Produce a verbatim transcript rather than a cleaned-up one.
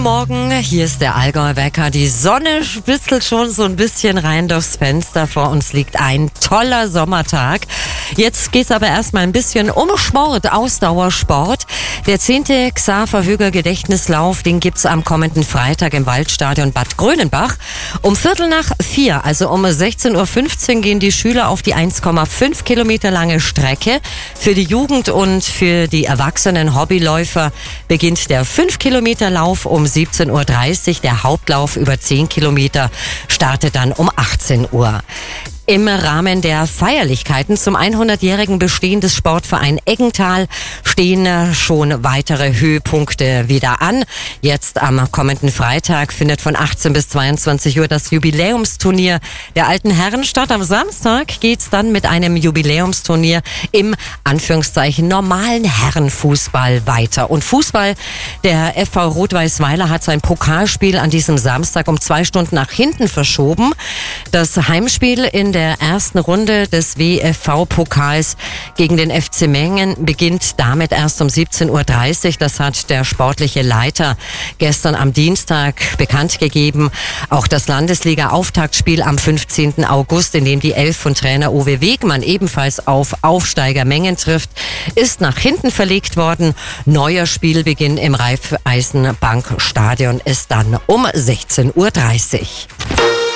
Morgen, hier ist der Allgäuer Wecker. Die Sonne spitzelt schon so ein bisschen rein durchs Fenster. Vor uns liegt ein toller Sommertag. Jetzt geht's aber erstmal ein bisschen um Sport, Ausdauersport. Der zehnte Xaver Höger Gedächtnislauf, den gibt's am kommenden Freitag im Waldstadion Bad Grönenbach. Um Viertel nach vier, also um sechzehn Uhr fünfzehn, gehen die Schüler auf die eins Komma fünf Kilometer lange Strecke. Für die Jugend und für die erwachsenen Hobbyläufer beginnt der fünf Kilometer Lauf um siebzehn Uhr dreißig. Der Hauptlauf über zehn Kilometer startet dann um achtzehn Uhr. Im Rahmen der Feierlichkeiten zum hundertjährigen Bestehen des Sportvereins Eggental stehen schon weitere Höhepunkte wieder an. Jetzt am kommenden Freitag findet von achtzehn bis zweiundzwanzig Uhr das Jubiläumsturnier der alten Herren statt. Am Samstag geht's dann mit einem Jubiläumsturnier im Anführungszeichen normalen Herrenfußball weiter. Und Fußball, der F V Rot-Weiß-Weiler hat sein Pokalspiel an diesem Samstag um zwei Stunden nach hinten verschoben. Das Heimspiel in der ersten Runde des W F V-Pokals gegen den F C Mengen beginnt damit erst um siebzehn Uhr dreißig. Das hat der sportliche Leiter gestern am Dienstag bekannt gegeben. Auch das Landesliga-Auftaktspiel am fünfzehnten August, in dem die Elf von Trainer Uwe Wegmann ebenfalls auf Aufsteiger Mengen trifft, ist nach hinten verlegt worden. Neuer Spielbeginn im Raiffeisenbankstadion ist dann um sechzehn Uhr dreißig.